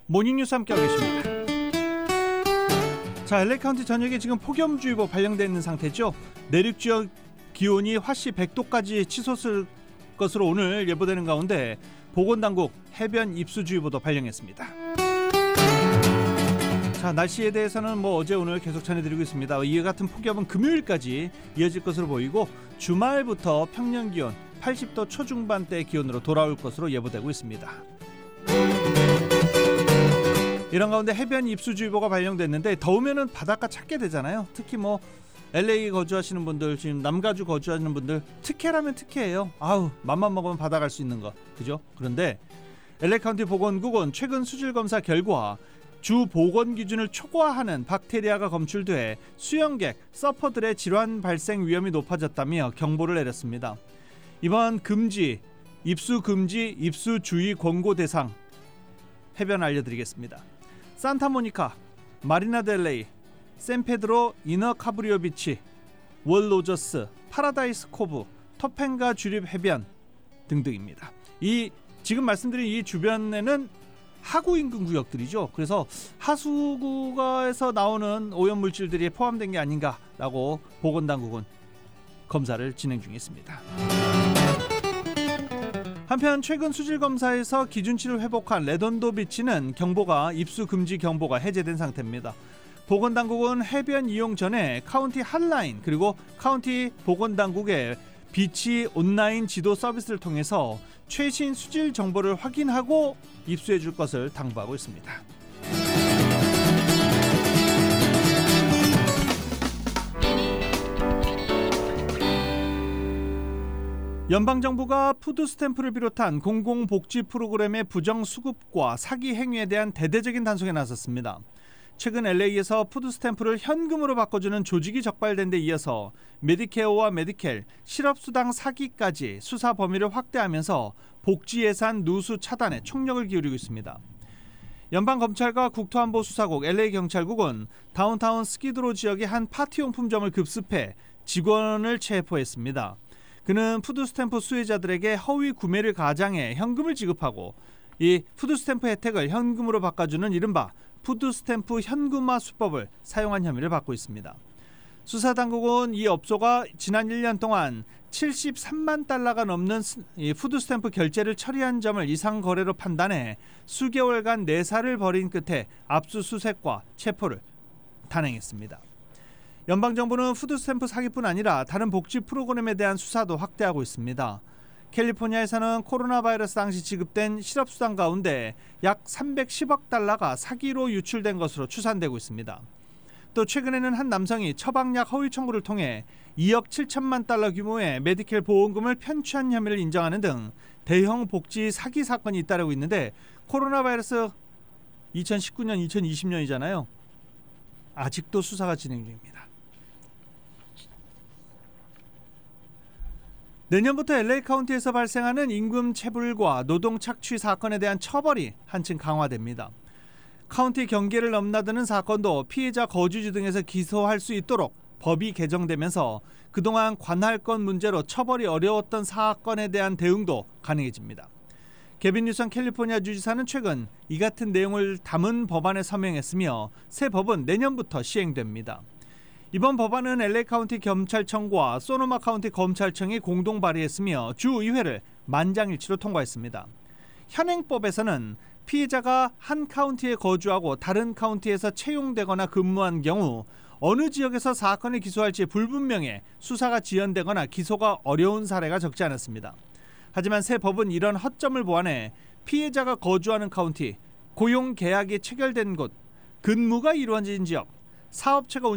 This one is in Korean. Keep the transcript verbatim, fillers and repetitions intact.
모닝뉴스 함께하고 계십니다. 자, 엘에이 카운티 전역에 지금 폭염주의보 발령되어 있는 상태죠. 내륙 지역 기온이 화씨 백 도까지 치솟을 것으로 오늘 예보되는 가운데 보건당국 해변 입수주의보도 발령했습니다. 자, 날씨에 대해서는 뭐 어제 오늘 계속 전해드리고 있습니다. 이와 같은 폭염은 금요일까지 이어질 것으로 보이고 주말부터 평년 기온 팔십 도 초중반대 기온으로 돌아올 것으로 예보되고 있습니다. 이런 가운데 해변 입수주의보가 발령됐는데 더우면은 바닷가 찾게 되잖아요. 특히 뭐 엘에이 거주하시는 분들, 지금 남가주 거주하시는 분들 특혜라면 특혜예요. 아우, 맘만 먹으면 바다 갈 수 있는 거, 그죠? 그런데 엘에이 카운티 보건국은 최근 수질 검사 결과 주 보건 기준을 초과하는 박테리아가 검출돼 수영객, 서퍼들의 질환 발생 위험이 높아졌다며 경보를 내렸습니다. 이번 금지, 입수 금지, 입수 주의 권고 대상 해변 알려드리겠습니다. 산타모니카, 마리나 델레이, 샌페드로 이너 카브리오 비치, 월 로저스, 파라다이스 코브, 토펜가 주립 해변 등등입니다. 이 지금 말씀드린 이 주변에는 하구 인근 구역들이죠. 그래서 하수구에서 나오는 오염 물질들이 포함된 게 아닌가라고 보건당국은 검사를 진행 중에 있습니다. 한편 최근 수질 검사에서 기준치를 회복한 레돈도 비치는 경보가 입수 금지 경보가 해제된 상태입니다. 보건당국은 해변 이용 전에 카운티 핫라인 그리고 카운티 보건당국의 비치 온라인 지도 서비스를 통해서 최신 수질 정보를 확인하고 입수해 줄 것을 당부하고 있습니다. 연방정부가 푸드스탬프를 비롯한 공공복지 프로그램의 부정수급과 사기 행위에 대한 대대적인 단속에 나섰습니다. 최근 엘에이에서 푸드스탬프를 현금으로 바꿔주는 조직이 적발된 데 이어서 메디케어와 메디켈, 실업수당 사기까지 수사 범위를 확대하면서 복지예산 누수 차단에 총력을 기울이고 있습니다. 연방검찰과 국토안보수사국, 엘에이 경찰국은 다운타운 스키드로 지역의 한 파티용품점을 급습해 직원을 체포했습니다. 그는 푸드스탬프 수혜자들에게 허위 구매를 가장해 현금을 지급하고 이 푸드스탬프 혜택을 현금으로 바꿔주는 이른바 푸드스탬프 현금화 수법을 사용한 혐의를 받고 있습니다. 수사당국은 이 업소가 지난 일 년 동안 칠십삼만 달러가 넘는 이 푸드스탬프 결제를 처리한 점을 이상 거래로 판단해 수개월간 내사를 벌인 끝에 압수수색과 체포를 단행했습니다. 연방정부는 푸드스탬프 사기뿐 아니라 다른 복지 프로그램에 대한 수사도 확대하고 있습니다. 캘리포니아에서는 코로나 바이러스 당시 지급된 실업수당 가운데 약 삼백십억 달러가 사기로 유출된 것으로 추산되고 있습니다. 또 최근에는 한 남성이 처방약 허위 청구를 통해 이억 칠천만 달러 규모의 메디켈 보험금을 편취한 혐의를 인정하는 등 대형 복지 사기 사건이 잇따르고 있는데 코로나 바이러스 이천십구 년, 이천이십 년이잖아요. 아직도 수사가 진행 중입니다. 내년부터 엘에이 카운티에서 발생하는 임금 체불과 노동 착취 사건에 대한 처벌이 한층 강화됩니다. 카운티 경계를 넘나드는 사건도 피해자 거주지 등에서 기소할 수 있도록 법이 개정되면서 그동안 관할권 문제로 처벌이 어려웠던 사건에 대한 대응도 가능해집니다. 게빈 뉴섬 캘리포니아 주지사는 최근 이 같은 내용을 담은 법안에 서명했으며 새 법은 내년부터 시행됩니다. 이번 법안은 엘에이 카운티 경찰청과 소노마 카운티 검찰청이 공동 발의했으며 주의회를 만장일치로 통과했습니다. 현행법에서는 피해자가 한 카운티에 거주하고 다른 카운티에서 채용되거나 근무한 경우 어느 지역에서 사건을 기소할지 불분명해 수사가 지연되거나 기소가 어려운 사례가 적지 않았습니다. 하지만 새 법은 이런 허점을 보완해 피해자가 거주하는 카운티, 고용 계약이 체결된 곳, 근무가 이루어진 지역, 사업체가